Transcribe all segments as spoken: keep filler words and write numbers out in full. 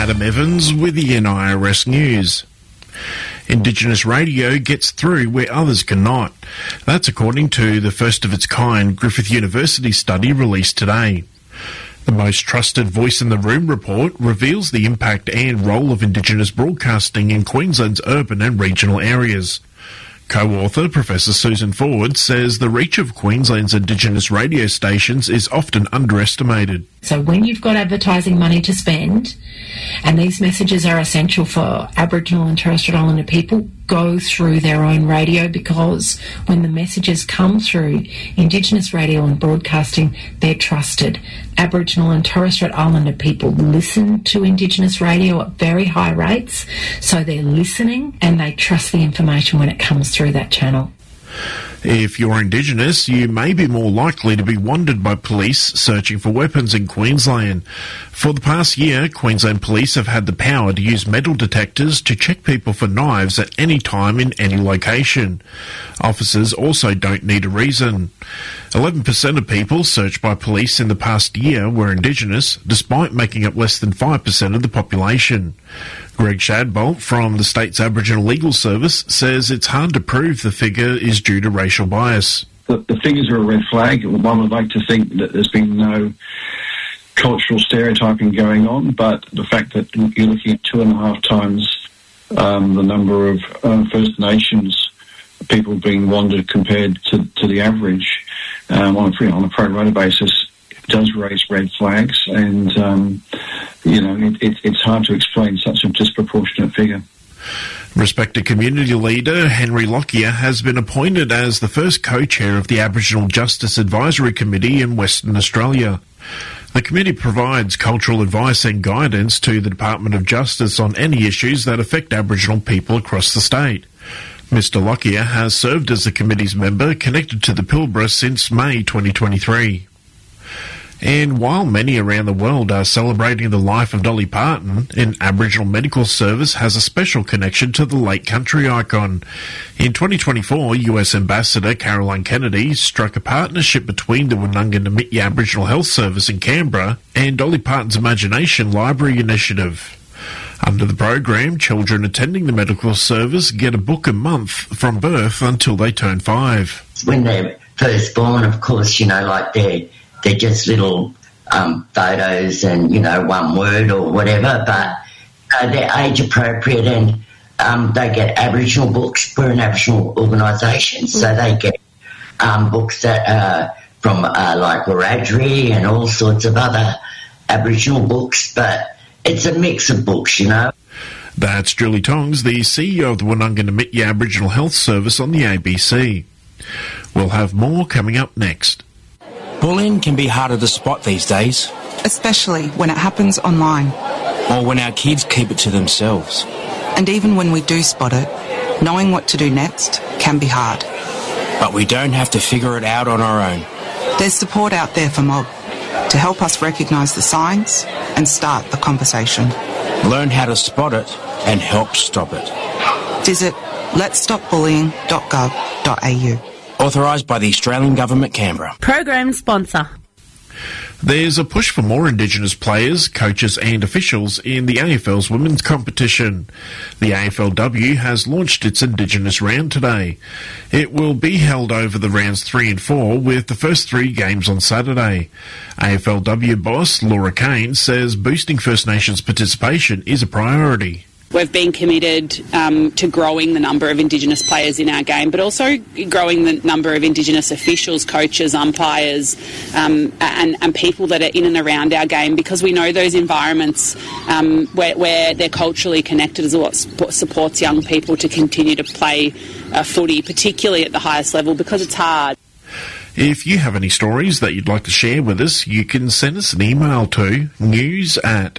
Adam Evans with the N I R S News. Indigenous radio gets through where others cannot. That's according to the first-of-its-kind Griffith University study released today. The Most Trusted Voice in the Room report reveals the impact and role of Indigenous broadcasting in Queensland's urban and regional areas. Co-author Professor Susan Ford says the reach of Queensland's Indigenous radio stations is often underestimated. So when you've got advertising money to spend, and these messages are essential for Aboriginal and Torres Strait Islander people, go through their own radio, because when the messages come through Indigenous radio and broadcasting, they're trusted. Aboriginal and Torres Strait Islander people listen to Indigenous radio at very high rates, so they're listening and they trust the information when it comes through that channel. If you're Indigenous, you may be more likely to be wanted by police searching for weapons in Queensland. For the past year, Queensland Police have had the power to use metal detectors to check people for knives at any time in any location. Officers also don't need a reason. eleven percent of people searched by police in the past year were Indigenous, despite making up less than five percent of the population. Greg Shadbolt from the state's Aboriginal Legal Service says it's hard to prove the figure is due to racial bias. The, the figures are a red flag. One would like to think that there's been no cultural stereotyping going on, but the fact that you're looking at two and a half times um, the number of um, First Nations people being wanted compared to, to the average um, on, a, on a pro rata basis does raise red flags, and um, you know it, it, it's hard to explain such a disproportionate figure. Respected community leader Henry Lockyer has been appointed as the first co-chair of the Aboriginal Justice Advisory Committee in Western Australia. The committee provides cultural advice and guidance to the Department of Justice on any issues that affect Aboriginal people across the state. Mister Lockyer has served as the committee's member connected to the Pilbara since May twenty twenty-three. And while many around the world are celebrating the life of Dolly Parton, an Aboriginal medical service has a special connection to the late country icon. In twenty twenty-four, U S Ambassador Caroline Kennedy struck a partnership between the Woonunga Namitji Aboriginal Health Service in Canberra and Dolly Parton's Imagination Library Initiative. Under the program, children attending the medical service get a book a month from birth until they turn five. When they're first born, of course, you know, like they're They're just little um, photos and, you know, one word or whatever, but uh, they're age appropriate, and um, they get Aboriginal books. We're an Aboriginal organisation, so they get um, books that are from uh, like Wiradjuri and all sorts of other Aboriginal books, but it's a mix of books, you know. That's Julie Tongs, the C E O of the Woonunga Namitji Aboriginal Health Service on the A B C. We'll have more coming up next. Bullying can be harder to spot these days. Especially when it happens online. Or when our kids keep it to themselves. And even when we do spot it, knowing what to do next can be hard. But we don't have to figure it out on our own. There's support out there for Mob to help us recognise the signs and start the conversation. Learn how to spot it and help stop it. Visit lets stop bullying dot gov dot a u. Authorised by the Australian Government, Canberra. Program sponsor. There's a push for more Indigenous players, coaches and officials in the A F L's women's competition. The A F L W has launched its Indigenous round today. It will be held over the rounds three and four, with the first three games on Saturday. A F L W boss Laura Kane says boosting First Nations participation is a priority. We've been committed um, to growing the number of Indigenous players in our game, but also growing the number of Indigenous officials, coaches, umpires, um, and, and people that are in and around our game, because we know those environments um, where, where they're culturally connected is what supports young people to continue to play uh, footy, particularly at the highest level, because it's hard. If you have any stories that you'd like to share with us, you can send us an email to news at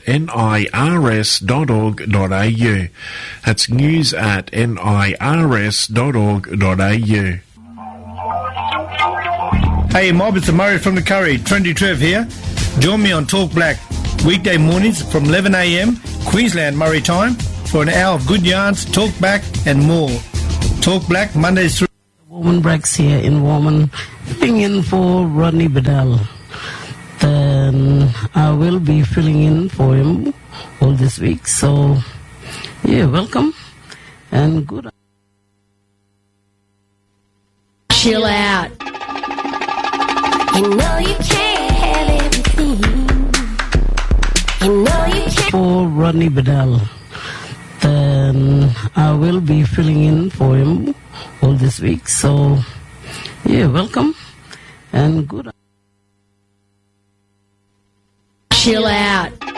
nirs dot org dot a u. That's news at nirs dot org dot a u. Hey Mob, it's Murray from the Curry. Trendy Trev here. Join me on Talk Black, weekday mornings from eleven a m, Queensland Murray time, for an hour of good yarns, talk back and more. Talk Black, Mondays through... Warman Breaks here in Warman, filling in for Rodney Bedell. then I will be filling in for him all this week. So, yeah, welcome and good. Chill out. You know you can't have everything. You know you can't. For Rodney Bedell, then I will be filling in for him all this week. So, yeah, welcome and good. Chill out.